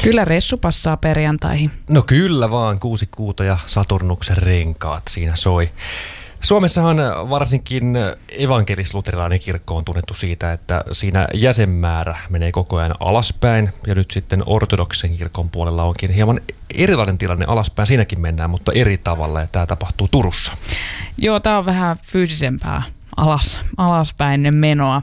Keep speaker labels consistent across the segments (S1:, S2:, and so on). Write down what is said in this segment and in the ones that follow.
S1: Kyllä ressu passaa perjantaihin.
S2: No kyllä vaan, 6 kuuta ja Saturnuksen renkaat siinä soi. Suomessahan varsinkin evankelis-luterilainen kirkko on tunnettu siitä, että siinä jäsenmäärä menee koko ajan alaspäin. Ja nyt sitten ortodoksen kirkon puolella onkin hieman erilainen tilanne, alaspäin siinäkin mennään, mutta eri tavalla, ja tämä tapahtuu Turussa.
S1: Joo, tämä on vähän fyysisempää alaspäin menoa.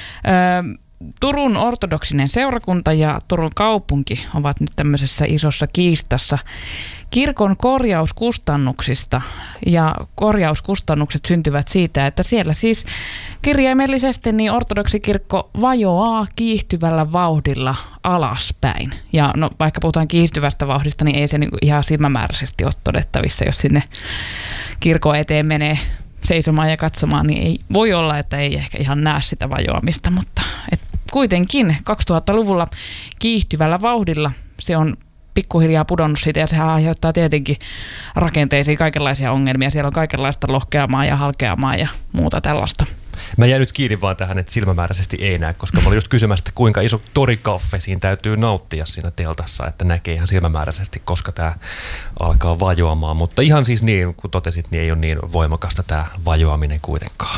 S1: Turun ortodoksinen seurakunta ja Turun kaupunki ovat nyt tämmöisessä isossa kiistassa kirkon korjauskustannuksista, ja korjauskustannukset syntyvät siitä, että siellä siis kirjaimellisesti niin ortodoksikirkko vajoaa kiihtyvällä vauhdilla alaspäin. Ja no, vaikka puhutaan kiihtyvästä vauhdista, niin ei se niinku ihan silmämääräisesti ole todettavissa, jos sinne kirkon eteen menee seisomaan ja katsomaan, niin ei voi olla, että ei ehkä ihan näe sitä vajoamista, mutta kuitenkin 2000-luvulla kiihtyvällä vauhdilla se on pikkuhiljaa pudonnut siitä, ja sehän aiheuttaa tietenkin rakenteisiin kaikenlaisia ongelmia. Siellä on kaikenlaista lohkeamaa ja halkeamaa ja muuta tällaista.
S2: Mä jäin nyt kiinni vaan tähän, että silmämääräisesti ei näe, koska mä olin just kysymässä, että kuinka iso torikaffe siinä täytyy nauttia siinä teltassa, että näkee ihan silmämääräisesti, koska tämä alkaa vajoamaan. Mutta ihan siis niin, kun totesit, niin ei ole niin voimakasta tämä vajoaminen kuitenkaan.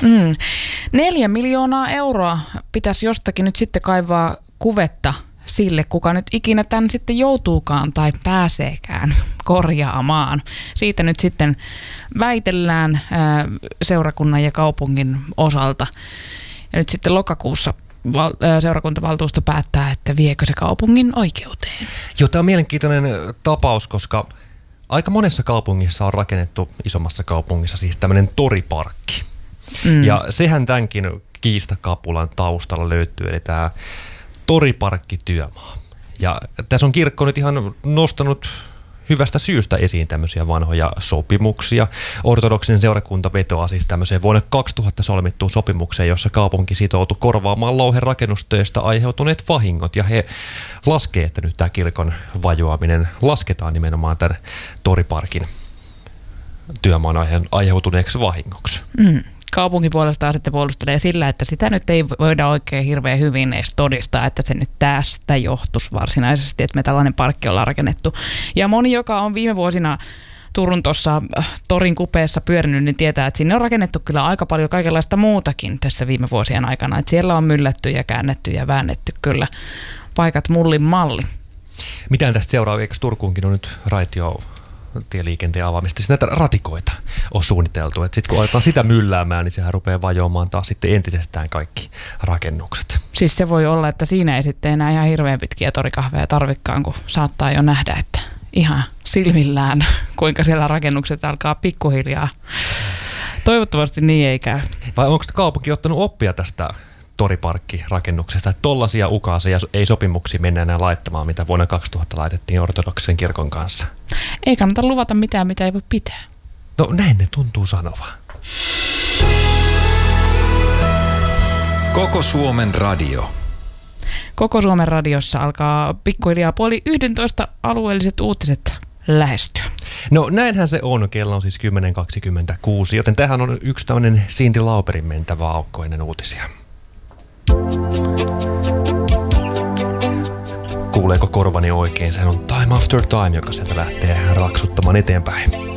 S1: 4 miljoonaa euroa pitäisi jostakin nyt sitten kaivaa kuvetta sille, kuka nyt ikinä tämän sitten joutuukaan tai pääseekään korjaamaan. Siitä nyt sitten väitellään seurakunnan ja kaupungin osalta. Ja nyt sitten lokakuussa seurakuntavaltuusto päättää, että viekö se kaupungin oikeuteen.
S2: Joo, tämä on mielenkiintoinen tapaus, koska aika monessa kaupungissa on rakennettu, isommassa kaupungissa siis tämmöinen toriparkki. Ja sehän tämänkin kiistakapulan taustalla löytyy, eli tämä toriparkkityömaa. Ja tässä on kirkko nyt ihan nostanut hyvästä syystä esiin tämmöisiä vanhoja sopimuksia. Ortodoksinen seurakunta vetoaa siis tämmöiseen vuonna 2000 solmittuun sopimukseen, jossa kaupunki sitoutui korvaamaan louhen rakennustöistä aiheutuneet vahingot. Ja he laskee, että nyt tämä kirkon vajoaminen lasketaan nimenomaan tämän toriparkin työmaan aiheutuneeksi vahingoksi.
S1: Kaupunki puolestaan sitten puolustelee sillä, että sitä nyt ei voida oikein hirveän hyvin edes todistaa, että se nyt tästä johtuisi varsinaisesti, että me tällainen parkki ollaan rakennettu. Ja moni, joka on viime vuosina Turun tuossa torin kupeessa pyörinyt, niin tietää, että sinne on rakennettu kyllä aika paljon kaikenlaista muutakin tässä viime vuosien aikana. Että siellä on myllätty ja käännetty ja väännetty kyllä paikat mullin malli.
S2: Mitään tästä seuraa, eikö Turkuunkin on nyt raitiotieliikenteen avaamista? Siis näitä ratikoita on suunniteltu. Sitten kun aletaan sitä mylläämään, niin sehän rupeaa vajoamaan taas sitten entisestään kaikki rakennukset.
S1: Siis se voi olla, että siinä ei sitten enää ihan hirveän pitkiä torikahveja tarvikaan, kun saattaa jo nähdä, että ihan silmillään, kuinka siellä rakennukset alkaa pikkuhiljaa. Toivottavasti niin ei käy.
S2: Vai onko kaupunki ottanut oppia tästä toriparkkirakennuksesta, että tollaisia ukaaseja ei sopimuksia mennä enää laittamaan, mitä vuonna 2000 laitettiin ortodoksen kirkon kanssa?
S1: Ei kannata luvata mitään, mitä ei voi pitää.
S2: No näin ne tuntuu sanovan.
S3: Koko Suomen radio.
S1: Koko Suomen radiossa alkaa pikkuhiljaa 10:30 alueelliset uutiset lähestyä.
S2: No näinhän se on. Kello on siis 10.26, joten tähän on yksi tämmöinen Cyndi Lauperin mentävä aukko ennen uutisia. Kuuleeko korvani oikein? Sehän on Time After Time, joka sieltä lähtee raksuttamaan eteenpäin.